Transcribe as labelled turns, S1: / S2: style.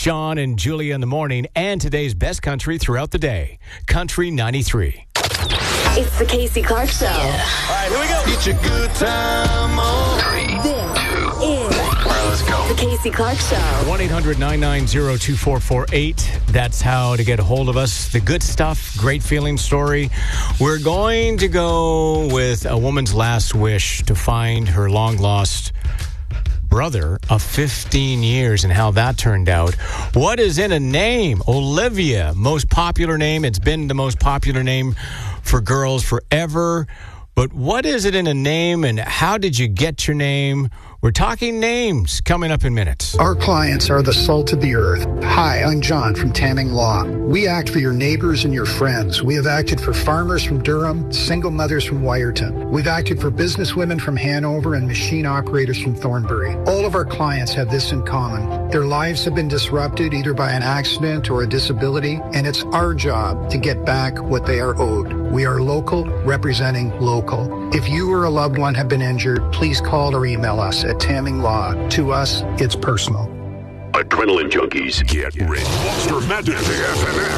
S1: Sean and Julia in the morning, and today's best country throughout the day. Country 93.
S2: It's the Casey Clark Show.
S3: All right, here we go. Get your good time on.
S2: This is
S3: Let's go.
S2: the Casey Clark Show.
S1: 1-800-990-2448. That's how to get a hold of us. The good stuff, great feeling story. We're going to go with a woman's last wish to find her long-lost brother of 15 years and how that turned out. What is in a name? Olivia, most popular name. It's been the most popular name for girls forever. But what is it in a name, and how did you get your name? We're talking names coming up in minutes.
S4: Our clients are the salt of the earth. Hi, I'm John from Tanning Law. We act for your neighbors and your friends. We have acted for farmers from Durham, single mothers from Wyerton. We've acted for businesswomen from Hanover and machine operators from Thornbury. All of our clients have this in common. Their lives have been disrupted either by an accident or a disability, and it's our job to get back what they are owed. We are local, representing local. If you or a loved one have been injured, please call or email us at Tanning Law. To us, it's personal.
S5: Adrenaline junkies, get ready. Monster Madness, FNX.